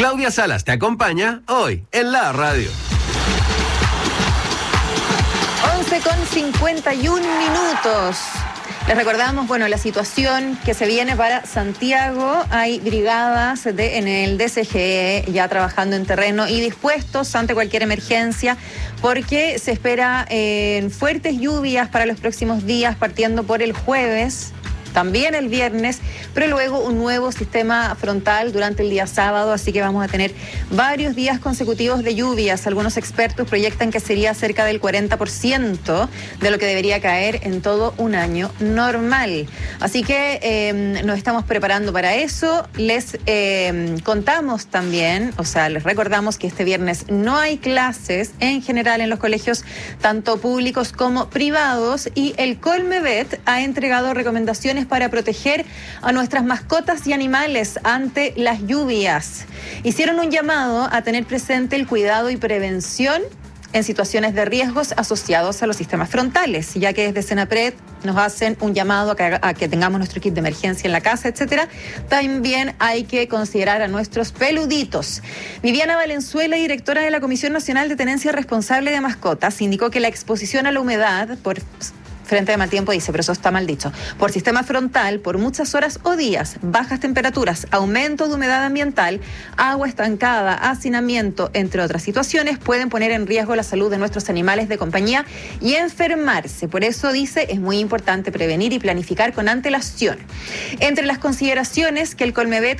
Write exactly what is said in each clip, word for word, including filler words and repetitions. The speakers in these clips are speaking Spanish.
Claudia Salas te acompaña hoy en la radio. once con cincuenta y un minutos. Les recordamos, bueno, la situación que se viene para Santiago. Hay brigadas de, en el D C G E ya trabajando en terreno y dispuestos ante cualquier emergencia, porque se espera eh, fuertes lluvias para los próximos días, partiendo por el jueves, también el viernes, pero luego un nuevo sistema frontal durante el día sábado, así que vamos a tener varios días consecutivos de lluvias. Algunos expertos proyectan que sería cerca del cuarenta por ciento de lo que debería caer en todo un año normal. Así que eh, nos estamos preparando para eso. Les eh, contamos también, o sea, les recordamos que este viernes no hay clases en general en los colegios, tanto públicos como privados, y el Colmevet ha entregado recomendaciones para proteger a nuestras mascotas y animales ante las lluvias. Hicieron un llamado a tener presente el cuidado y prevención en situaciones de riesgos asociados a los sistemas frontales, ya que desde Senapred nos hacen un llamado a que, a que tengamos nuestro kit de emergencia en la casa, etcétera. También hay que considerar a nuestros peluditos. Viviana Valenzuela, directora de la Comisión Nacional de Tenencia Responsable de Mascotas, indicó que la exposición a la humedad por frente de mal tiempo, dice, pero eso está mal dicho, por sistema frontal, por muchas horas o días, bajas temperaturas, aumento de humedad ambiental, agua estancada, hacinamiento, entre otras situaciones, pueden poner en riesgo la salud de nuestros animales de compañía y enfermarse. Por eso, dice, es muy importante prevenir y planificar con antelación. Entre las consideraciones que el Colmevet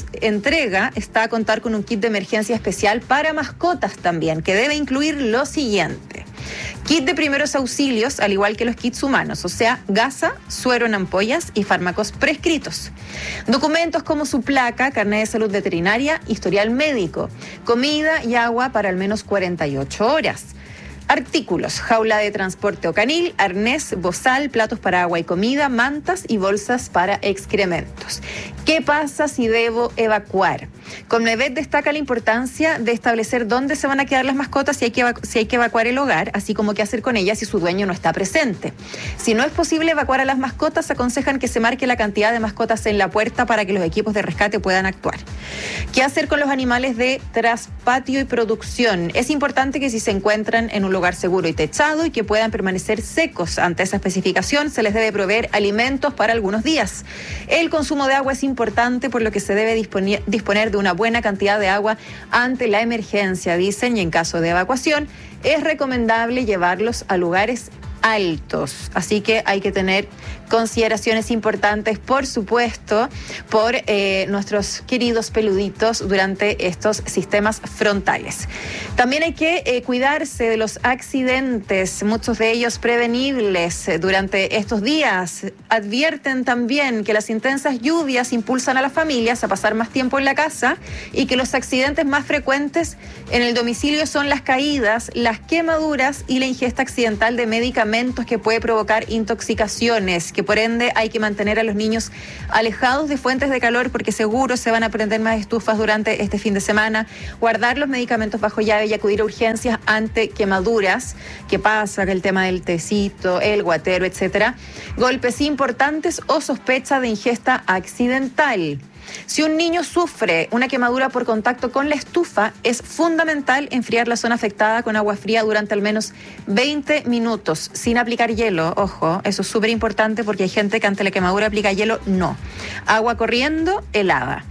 entrega está contar con un kit de emergencia especial para mascotas también, que debe incluir lo siguiente: kit de primeros auxilios, al igual que los kits humanos, o sea, gasa, suero en ampollas y fármacos prescritos. Documentos como su placa, carnet de salud veterinaria, historial médico, comida y agua para al menos cuarenta y ocho horas. Artículos: jaula de transporte o canil, arnés, bozal, platos para agua y comida, mantas y bolsas para excrementos. ¿Qué pasa si debo evacuar? Colmevet destaca la importancia de establecer dónde se van a quedar las mascotas si hay que evacu- si hay que evacuar el hogar, así como qué hacer con ellas si su dueño no está presente. Si no es posible evacuar a las mascotas, aconsejan que se marque la cantidad de mascotas en la puerta para que los equipos de rescate puedan actuar. ¿Qué hacer con los animales de traspatio y producción? Es importante que si se encuentran en un lugar seguro y techado y que puedan permanecer secos. Ante esa especificación, se les debe proveer alimentos para algunos días. El consumo de agua es importante, por lo que se debe disponer, disponer de una buena cantidad de agua ante la emergencia, dicen, y en caso de evacuación es recomendable llevarlos a lugares altos. Así que hay que tener consideraciones importantes, por supuesto, por eh, nuestros queridos peluditos durante estos sistemas frontales. También hay que eh, cuidarse de los accidentes, muchos de ellos prevenibles eh, durante estos días. Advierten también que las intensas lluvias impulsan a las familias a pasar más tiempo en la casa y que los accidentes más frecuentes en el domicilio son las caídas, las quemaduras y la ingesta accidental de medicamentos que puede provocar intoxicaciones, que por ende hay que mantener a los niños alejados de fuentes de calor, porque seguro se van a prender más estufas durante este fin de semana. Guardar los medicamentos bajo llave y acudir a urgencias ante quemaduras. ¿Qué pasa? Que el tema del tecito, el guatero, etcétera. Golpes importantes o sospecha de ingesta accidental. Si un niño sufre una quemadura por contacto con la estufa, es fundamental enfriar la zona afectada con agua fría durante al menos veinte minutos, sin aplicar hielo. Ojo, eso es súper importante, porque hay gente que ante la quemadura aplica hielo. No. Agua corriendo, helada.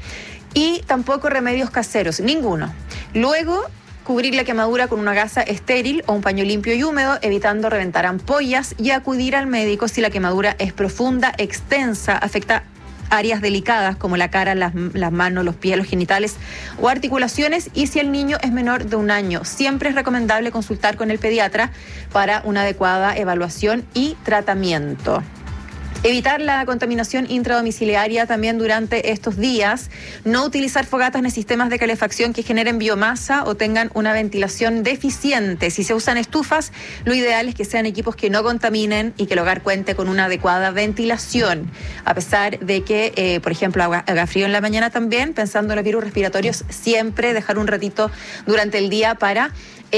Y tampoco remedios caseros, ninguno. Luego, cubrir la quemadura con una gasa estéril o un paño limpio y húmedo, evitando reventar ampollas, y acudir al médico si la quemadura es profunda, extensa, afecta áreas delicadas como la cara, las, las manos, los pies, los genitales o articulaciones, y si el niño es menor de un año. Siempre es recomendable consultar con el pediatra para una adecuada evaluación y tratamiento. Evitar la contaminación intradomiciliaria también durante estos días. No utilizar fogatas ni sistemas de calefacción que generen biomasa o tengan una ventilación deficiente. Si se usan estufas, lo ideal es que sean equipos que no contaminen y que el hogar cuente con una adecuada ventilación. A pesar de que, eh, por ejemplo, haga, haga frío en la mañana también, pensando en los virus respiratorios, siempre dejar un ratito durante el día para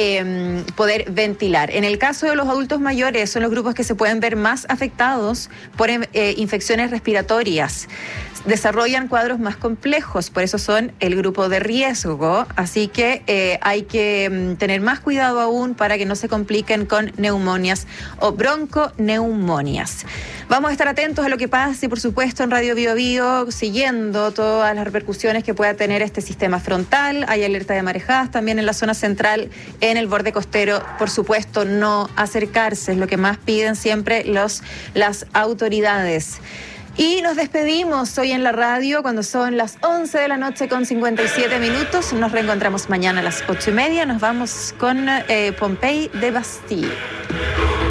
Eh, poder ventilar. En el caso de los adultos mayores, son los grupos que se pueden ver más afectados por eh, infecciones respiratorias. Desarrollan cuadros más complejos, por eso son el grupo de riesgo, así que eh, hay que mm, tener más cuidado aún para que no se compliquen con neumonias o bronconeumonias. Vamos a estar atentos a lo que pase, por supuesto, en Radio Bio Bio, siguiendo todas las repercusiones que pueda tener este sistema frontal. Hay alerta de marejadas también en la zona central, en el borde costero. Por supuesto, no acercarse, es lo que más piden siempre los, las autoridades. Y nos despedimos hoy en la radio cuando son las once de la noche con cincuenta y siete minutos. Nos reencontramos mañana a las ocho y media. Nos vamos con eh, Pompey de Bastille.